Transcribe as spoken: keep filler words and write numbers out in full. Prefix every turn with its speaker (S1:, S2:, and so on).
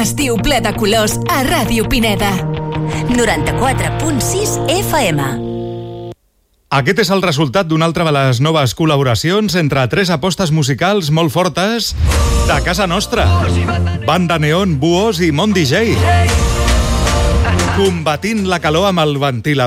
S1: Un estiu ple de colors a Ràdio Pineda.
S2: noranta-quatre punt sis F M.
S3: Aquest és el resultat d'una altra de les noves col·laboracions entre tres apostes musicals molt fortes de casa nostra. Banda Neon, Buos i Mont D J. Combatint la calor amb el ventilador.